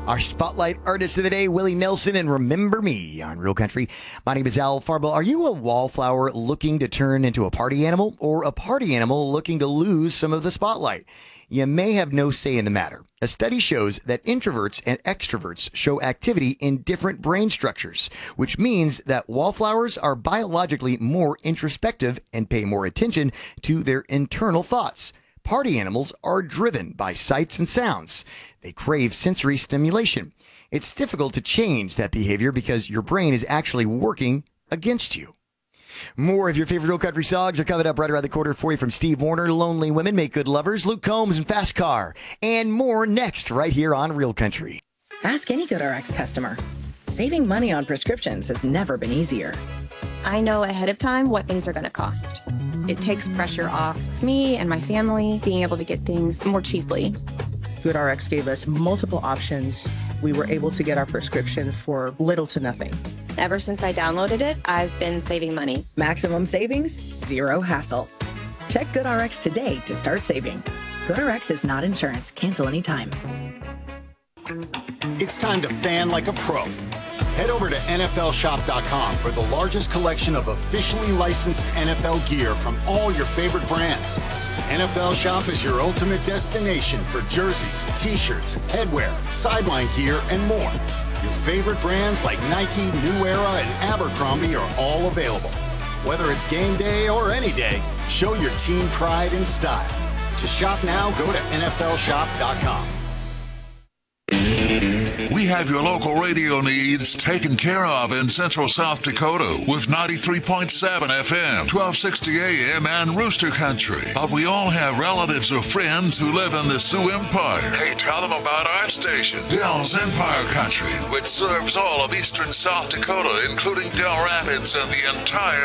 Our spotlight artist of the day, Willie Nelson, and Remember Me on Real Country. My name is Al Farbo. Are you a wallflower looking to turn into a party animal, or a party animal looking to lose some of the spotlight? You may have no say in the matter. A study shows that introverts and extroverts show activity in different brain structures, which means that wallflowers are biologically more introspective and pay more attention to their internal thoughts. Party animals are driven by sights and sounds. They crave sensory stimulation. It's difficult to change that behavior because your brain is actually working against you. More of your favorite Real Country songs are coming up right around the corner for you from Steve Wariner, Lonely Women Make Good Lovers, Luke Combs, and Fast Car. And more next right here on Real Country. Ask any GoodRx customer. Saving money on prescriptions has never been easier. I know ahead of time what things are going to cost. It takes pressure off me and my family being able to get things more cheaply. GoodRx gave us multiple options. We were able to get our prescription for little to nothing. Ever since I downloaded it, I've been saving money. Maximum savings, zero hassle. Check GoodRx today to start saving. GoodRx is not insurance. Cancel anytime. It's time to fan like a pro. Head over to NFLshop.com for the largest collection of officially licensed NFL gear from all your favorite brands. NFL Shop is your ultimate destination for jerseys, t-shirts, headwear, sideline gear, and more. Your favorite brands like Nike, New Era, and Abercrombie are all available. Whether it's game day or any day, show your team pride and style. To shop now, go to NFLshop.com. We have your local radio needs taken care of in Central South Dakota with 93.7 FM, 1260 AM, and Rooster Country. But we all have relatives or friends who live in the Sioux Empire. Hey, tell them about our station, Dell's Empire Country, which serves all of eastern South Dakota, including Dell Rapids and the entire